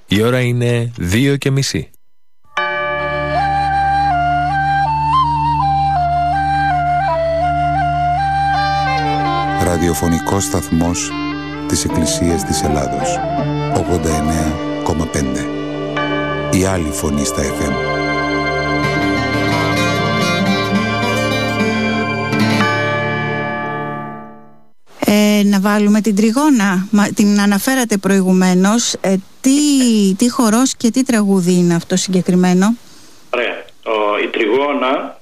Η ώρα είναι 2:30. Ραδιοφωνικός σταθμός της Εκκλησίας της Ελλάδος, 89,5. Η άλλη φωνή στα FM. Να βάλουμε την Τριγώνα. Την αναφέρατε προηγουμένως. Τι χορός και τι τραγούδι είναι αυτό συγκεκριμένο? Ωραία. Η Τριγώνα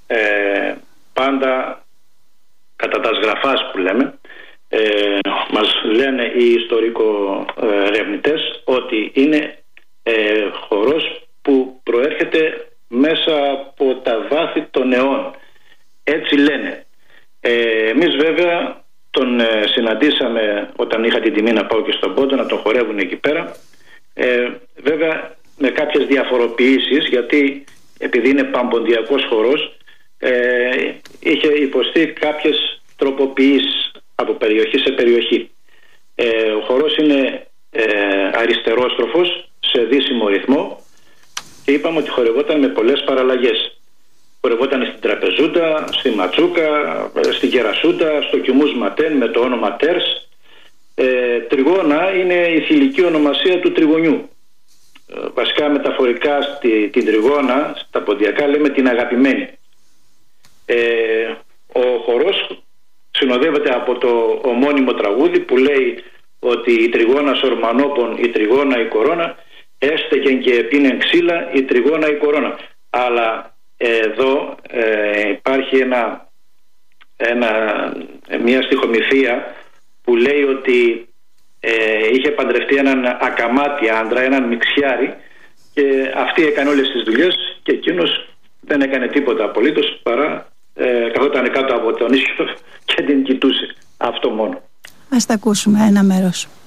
πάντα κατά τα σγραφάς που λέμε, μας λένε οι ιστορικοερευνητές ότι είναι χορός που προέρχεται μέσα από τα βάθη των αιών. Έτσι λένε. Εμείς βέβαια τον συναντήσαμε όταν είχα την τιμή να πάω και στον Πόντο να τον χορεύουν εκεί πέρα, βέβαια με κάποιες διαφοροποιήσεις, γιατί επειδή είναι παμποντιακός χορός, είχε υποστεί κάποιες τροποποιήσεις από περιοχή σε περιοχή. Ο χορός είναι αριστερόστροφος σε δύσιμο ρυθμό και είπαμε ότι χορευόταν με πολλές παραλλαγές. Χορευόταν στην τραπεζούτα, στη ματσούκα, στην κερασούτα, στο κιουμούς ματέν με το όνομα τέρς. Τριγώνα είναι η θηλυκή ονομασία του τριγωνιού. Βασικά μεταφορικά την Τριγώνα, στα ποντιακά λέμε την αγαπημένη. Ο χορός συνοδεύεται από το ομώνυμο τραγούδι που λέει ότι η Τριγώνα σορμανόπων, η Τριγώνα η κορώνα, έστεκεν και επίνεν ξύλα, η Τριγώνα η κορώνα. Αλλά εδώ υπάρχει μια στιχομυθία που λέει ότι είχε παντρευτεί έναν ακαμάτι άντρα, έναν μιξιάρη, και αυτή έκανε όλες τις δουλειές και εκείνος δεν έκανε τίποτα απολύτως παρά καθόταν κάτω από τον ίσιο και την κοιτούσε. Αυτό μόνο. Ας τα ακούσουμε ένα μέρος.